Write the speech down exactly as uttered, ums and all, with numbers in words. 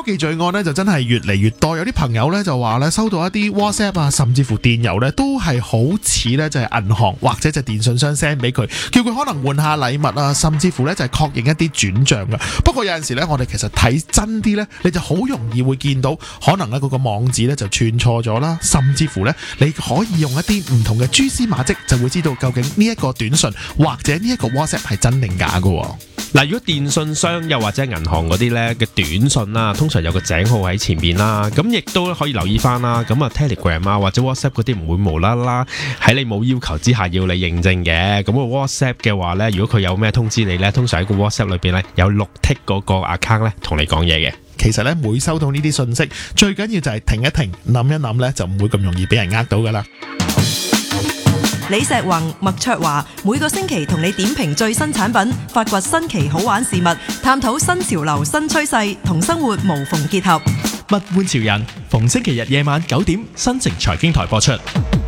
技罪案咧就真係越嚟越多，有啲朋友咧就話咧收到一啲 WhatsApp 啊，甚至乎電郵咧都係好似咧就係銀行或者就電信商 send 俾佢，叫佢可能換下禮物啊，甚至乎咧就係確認一啲轉賬噶。不過有陣時咧，我哋其實睇真啲咧，你就好容易會見到可能咧嗰個網址咧就串錯咗啦，甚至乎咧你可以用一啲唔同嘅蛛絲馬跡，就會知道究竟呢一個短信或者呢一個 WhatsApp 係真定假噶。 嗱，如果電信商又或者銀行嗰啲咧嘅短信啦，通常有個井號喺前面啦，咁亦都可以留意翻啦。咁啊 Telegram 啊或者 WhatsApp 嗰啲唔會無啦啦喺你冇要求之下要你認證嘅。咁個 WhatsApp 嘅話咧，如果佢有咩通知你咧，通常喺個 WhatsApp 裏邊咧有綠剔嗰個 account 咧同你講嘢嘅。 其實咧每收到呢啲信息，最緊要就係停一停，諗一諗咧，就唔會咁容易俾人呃到噶啦。 李石宏、麥卓華每個星期同你點評最新產品，發掘新奇好玩事物，探討新潮流新趨勢，同生活無縫結合。 物玩潮人，逢星期日夜晚九點，新城財經台播出。